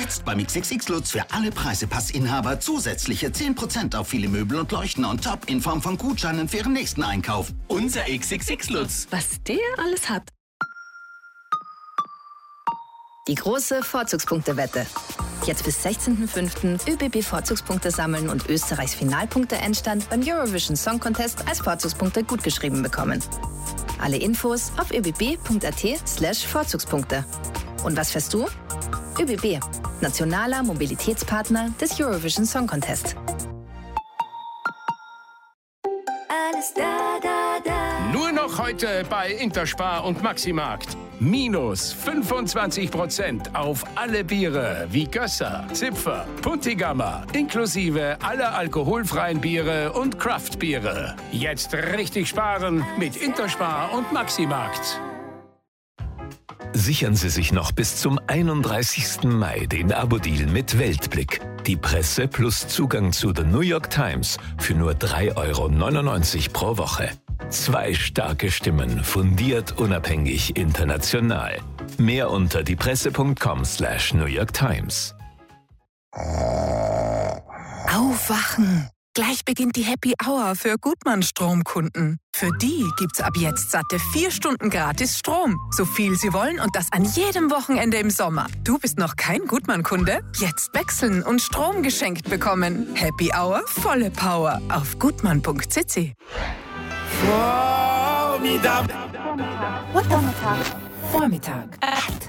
Jetzt beim XXX Lutz für alle Preisepassinhaber zusätzliche 10% auf viele Möbel und Leuchten on top in Form von Gutscheinen für Ihren nächsten Einkauf. Unser XXX Lutz. Was der alles hat. Die große Vorzugspunktewette. Jetzt bis 16.05. ÖBB Vorzugspunkte sammeln und Österreichs Finalpunkte-Endstand beim Eurovision Song Contest als Vorzugspunkte gutgeschrieben bekommen. Alle Infos auf öbb.at/Vorzugspunkte. Und was fährst du? ÖBB, nationaler Mobilitätspartner des Eurovision Song Contest. Alles da, da, da. Nur noch heute bei Interspar und Maximarkt. Minus 25% auf alle Biere wie Gösser, Zipfer, Puntigammer, inklusive aller alkoholfreien Biere und Craftbiere. Jetzt richtig sparen mit Interspar und Maximarkt. Sichern Sie sich noch bis zum 31. Mai den Abo-Deal mit Weltblick. Die Presse plus Zugang zu The New York Times für nur 3,99 € pro Woche. 2 starke Stimmen, fundiert, unabhängig, international. Mehr unter diepresse.com/New York Times. Aufwachen! Gleich beginnt die Happy Hour für Gutmann-Stromkunden. Für die gibt's ab jetzt satte 4 Stunden gratis Strom. So viel Sie wollen und das an jedem Wochenende im Sommer. Du bist noch kein Gutmann-Kunde? Jetzt wechseln und Strom geschenkt bekommen. Happy Hour, volle Power auf gutmann.cc. Vormittag. Vormittag. 8.